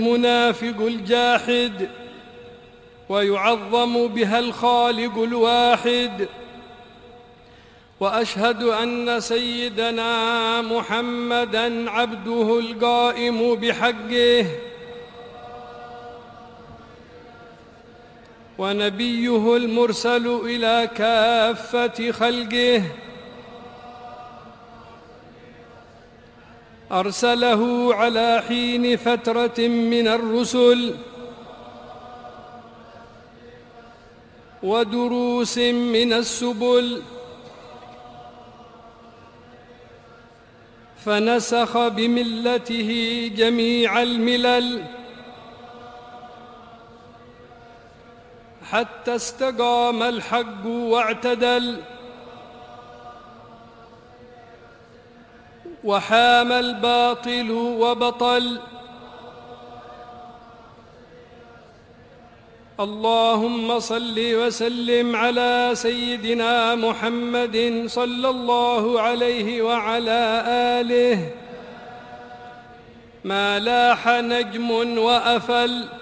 المنافق الجاحد، ويعظم بها الخالق الواحد. وأشهد أن سيدنا محمدًا عبده القائم بحقه، ونبيه المرسل إلى كافة خلقه، أرسله على حين فترة من الرسل ودروس من السبل، فنسخ بملته جميع الملل حتى استقام الحق واعتدل، وحام الباطل وبطل. اللهم صل وسلم على سيدنا محمد صلى الله عليه وعلى آله، ما لاح نجم وأفل